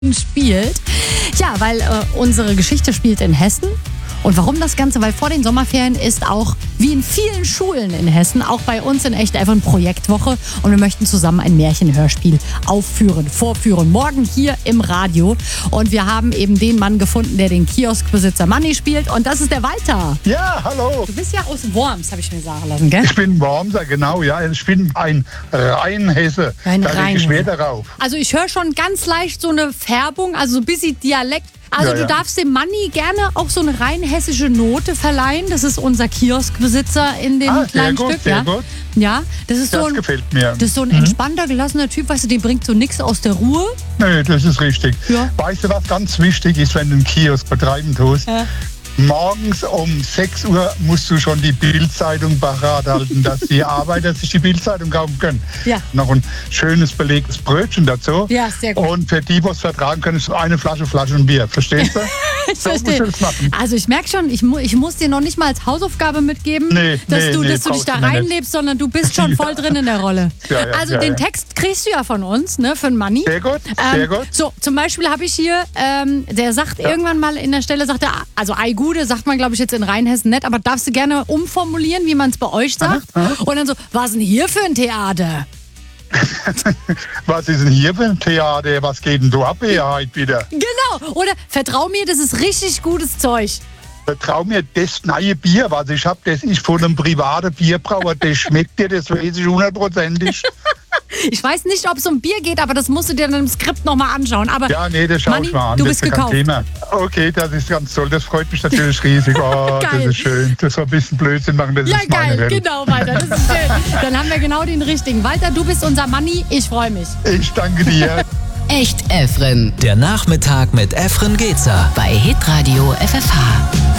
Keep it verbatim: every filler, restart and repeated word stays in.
spielt. Ja, weil äh, unsere Geschichte spielt in Hessen. Und warum das Ganze? Weil vor den Sommerferien ist auch, wie in vielen Schulen in Hessen, auch bei uns in Echt einfach eine Projektwoche. Und wir möchten zusammen ein Märchenhörspiel aufführen, vorführen. Morgen hier im Radio. Und wir haben eben den Mann gefunden, der den Kioskbesitzer Manni spielt. Und das ist der Walter. Ja, hallo. Du bist ja aus Worms, habe ich mir sagen lassen, gell? Ich bin Wormser, genau, ja. Ich bin ein Rheinhesse. Ein da lege ich Rheinhesse. Wert darauf. Also ich höre schon ganz leicht so eine Färbung, also so ein bisschen Dialekt. Also Ja, du ja. darfst dem Manni gerne auch so eine rein hessische Note verleihen. Das ist unser Kioskbesitzer in dem Ah, sehr kleinen gut, Stück. sehr ja. gut. ja, das ist Das so ein, gefällt mir. das ist so ein entspannter, gelassener Typ, weißt du, der bringt so nichts aus der Ruhe. Nee, das ist richtig. Ja. Weißt du, was ganz wichtig ist, wenn du einen Kiosk betreiben tust? Ja. Morgens um sechs Uhr musst du schon die Bildzeitung parat halten, dass die Arbeiter sich die Bildzeitung kaufen können. Ja. Noch ein schönes belegtes Brötchen dazu. Ja, sehr gut. Und für die, die es vertragen können, ist eine Flasche Flaschenbier. Verstehst du? Ich So musst verstehe. du das machen. Also ich merke schon, ich, mu ich muss dir noch nicht mal als Hausaufgabe mitgeben, Nee, dass, nee, du, nee, dass du dich brauchst da du mir nicht. reinlebst, sondern du bist schon Ja. voll drin in der Rolle. Ja, ja, also ja, den ja. Text kriegst du ja von uns, ne, für den Money. Sehr gut, sehr gut. So, zum Beispiel habe ich hier, ähm, der sagt irgendwann mal in der Stelle, sagt er, also Ei Gude, sagt man glaube ich jetzt in Rheinhessen nicht, aber darfst du gerne umformulieren, wie man es bei euch sagt. Und dann so, was ist denn hier für ein Theater? Was ist denn hier für ein Theater? Was geht denn da ab hier heute wieder? Genau, oder vertrau mir, das ist richtig gutes Zeug. Vertrau mir, das neue Bier, was ich habe, das ist von einem privaten Bierbrauer. Das schmeckt dir, das weiß ich hundertprozentig. Ich weiß nicht, ob es um Bier geht, aber das musst du dir dann im Skript nochmal anschauen. Aber Ja, nee, das schau Manni, ich mal an. du das bist ist ja kein gekauft. Thema. Okay, das ist ganz toll. Das freut mich natürlich riesig. Oh, Geil. das ist schön. Das soll ein bisschen Blödsinn machen, das Ja, ist meine geil, Welt. genau, Walter, das ist schön. Dann haben wir genau den richtigen. Walter, du bist unser Manni, ich freue mich. Ich danke dir. Echt Efren Der Nachmittag mit Efren Gezer. bei Hitradio F F H.